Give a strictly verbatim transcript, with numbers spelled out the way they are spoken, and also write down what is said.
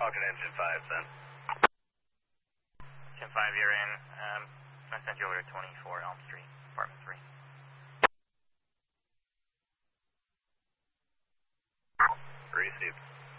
Talking to engine five, son. Engine five, you're in. Um, I sent you over to twenty-four Elm Street, apartment three. Received.